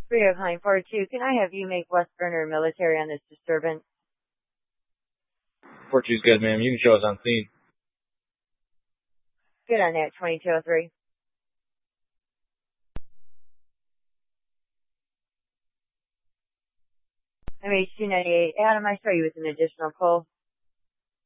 Radio Klein 42, can I have you make West Burner military on this disturbance? 42's good, ma'am. You can show us on scene. Good on that, 2203. MH298, Adam, I saw you with an additional pull.